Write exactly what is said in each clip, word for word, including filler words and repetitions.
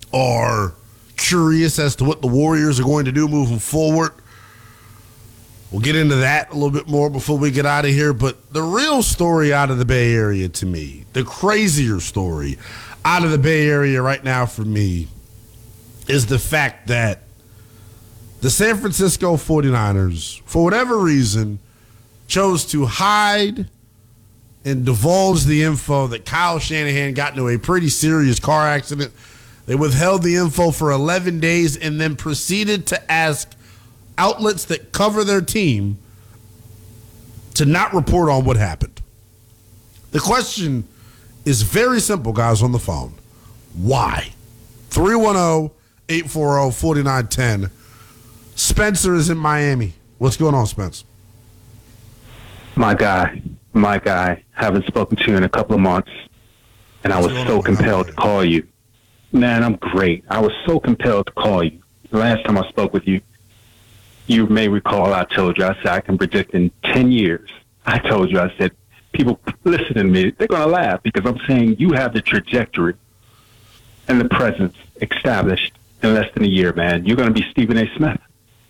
are curious as to what the Warriors are going to do moving forward. We'll get into that a little bit more before we get out of here. But the real story out of the Bay Area to me, the crazier story out of the Bay Area right now for me, is the fact that the San Francisco forty-niners, for whatever reason, chose to hide and divulge the info that Kyle Shanahan got into a pretty serious car accident. They withheld the info for eleven days and then proceeded to ask outlets that cover their team to not report on what happened. The question is very simple, guys, on the phone. Why? three one zero, eight four zero, four nine one zero. Spencer is in Miami. What's going on, Spence? My guy, my guy. Haven't spoken to you in a couple of months, and I was so compelled to call you. Man, I'm great. I was so compelled to call you. The last time I spoke with you, you may recall I told you, I said I can predict in ten years. I told you, I said, people listen to me, they're going to laugh because I'm saying you have the trajectory and the presence established in less than a year, man. You're going to be Stephen A. Smith.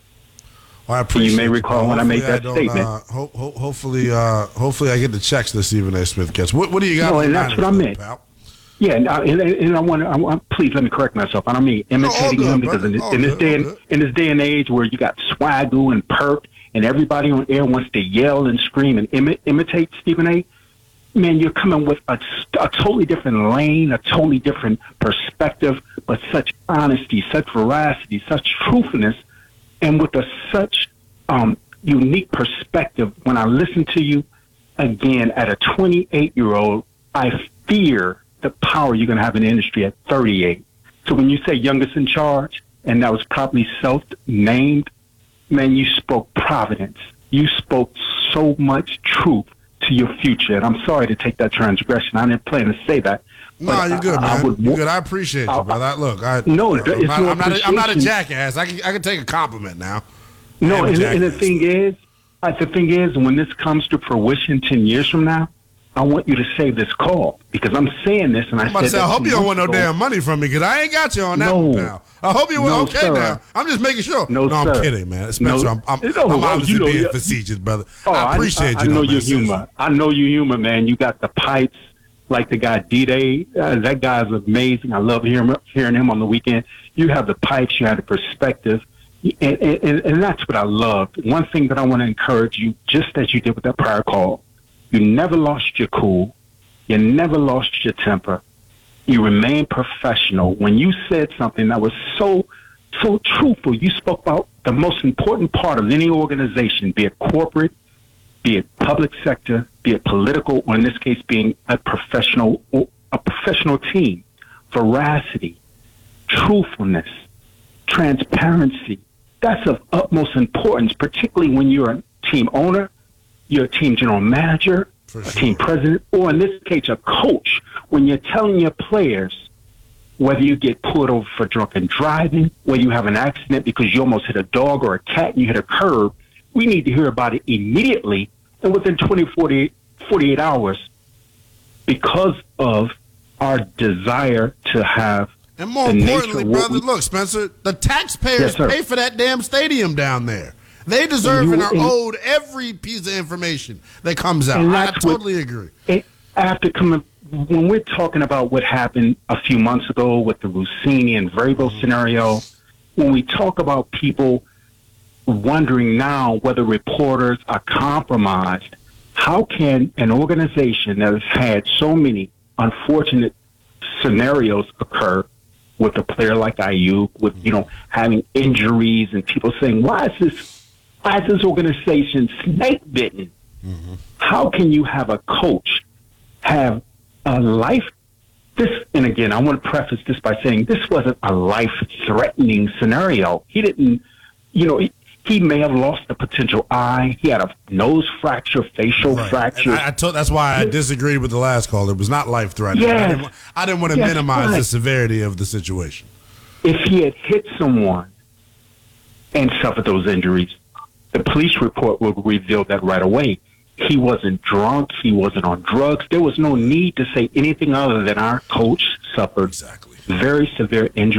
Well, I appreciate you may recall when I made that I statement. Uh, ho- ho- hopefully, uh, hopefully I get the checks that Stephen A. Smith gets. What, what do you got? No, and that's what I meant. Pal? Yeah, and, I, and, and I want to. Please let me correct myself. I don't mean imitating no, him good, because in, all in this good, day and, in this day and age where you got Swagoo and Perk and everybody on air wants to yell and scream and imi- imitate Stephen A. Man, you're coming with a, a totally different lane, a totally different perspective, but such honesty, such veracity, such truthfulness, and with a such um, unique perspective. When I listen to you again at a twenty-eight-year-old, I fear the power you're going to have in the industry at thirty-eight. So when you say youngest in charge, and that was probably self-named, man, you spoke providence. You spoke so much truth to your future. And I'm sorry to take that transgression. I didn't plan to say that. No, you're good, man. I would, you're good. I appreciate you, brother. I, look, I, no, I'm, it's not, no I'm, not a, I'm not a jackass. I can, I can take a compliment now. No, and, and the thing is, uh, the thing is, when this comes to fruition ten years from now, I want you to save this call because I'm saying this, and I said, say, I hope you don't want no damn money from me because I ain't got you on that no, one, pal. I hope you were no, okay sir. now. I'm just making sure. No, no I'm sir. kidding, man. Spencer, no, I'm, I'm, no, I'm obviously you know, being yeah. facetious, brother. Oh, I appreciate I, I, you. I know though, your man. humor. I know your humor, man. You got the pipes like the guy D-Day. Uh, that guy's amazing. I love hearing, hearing him on the weekend. You have the pipes. You have the perspective. And, and, and that's what I love. One thing that I want to encourage you, just as you did with that prior call, you never lost your cool. You never lost your temper. You remained professional. When you said something that was so, so truthful, you spoke about the most important part of any organization, be it corporate, be it public sector, be it political, or in this case, being a professional, a professional team. Veracity, truthfulness, transparency. That's of utmost importance, particularly when you're a team owner, you're a team general manager, For a sure. team president, or in this case, a coach. When you're telling your players whether you get pulled over for drunken driving, whether you have an accident because you almost hit a dog or a cat and you hit a curb, we need to hear about it immediately and within twenty, forty, forty-eight hours because of our desire to have And more the importantly, nature of what brother, we- look, Spencer, the taxpayers Yes, sir. pay for that damn stadium down there. They deserve You- and are and- owed every piece of information that comes out. And I that's what- totally agree. It, after coming, when we're talking about what happened a few months ago with the Rossini and Vrabel scenario, when we talk about people wondering now whether reporters are compromised, how can an organization that has had so many unfortunate scenarios occur with a player like Ayuk, with, you know, having injuries and people saying, why is this, why is this organization snake bitten? Mm-hmm. How can you have a coach have a life? This, and again, I want to preface this by saying this wasn't a life-threatening scenario. He didn't, you know, he, he may have lost a potential eye. He had a nose fracture, facial Right. fracture. And I, I told, that's why I disagreed with the last call. It was not life-threatening. Yes. I, didn't, wa- I didn't want to Yes, minimize right. the severity of the situation. If he had hit someone and suffered those injuries, the police report would reveal that right away. He wasn't drunk. He wasn't on drugs. There was no need to say anything other than our coach suffered Exactly. very severe injuries.